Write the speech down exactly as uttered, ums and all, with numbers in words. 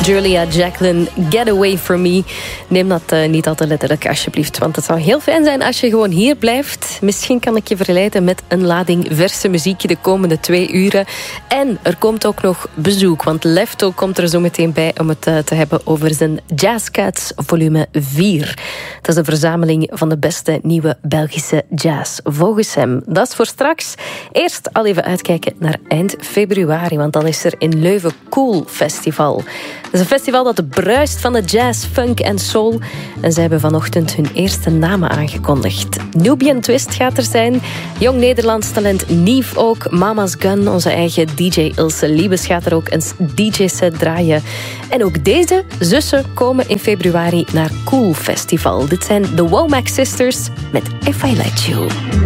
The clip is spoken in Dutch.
Julia Jacqueline, Get Away From Me. Neem dat uh, niet al te letterlijk, alsjeblieft. Want het zou heel fijn zijn als je gewoon hier blijft. Misschien kan ik je verleiden met een lading verse muziek de komende twee uren. En er komt ook nog bezoek, want Lefto komt er zo meteen bij om het uh, te hebben over zijn Jazzcats volume vier. Dat is een verzameling van de beste nieuwe Belgische jazz, volgens hem. Dat is voor straks. Eerst al even uitkijken naar eind februari, want dan is er in Leuven Cool Festival. Dat is een festival dat bruist van de jazz, funk en soul. En ze hebben vanochtend hun eerste namen aangekondigd. Nubian Twist gaat er zijn. Jong Nederlands talent Nief ook. Mama's Gun, onze eigen D J Ilse Liebes gaat er ook een D J-set draaien. En ook deze zussen komen in februari naar Cool Festival. Dit zijn de Womack Sisters met If I Let You.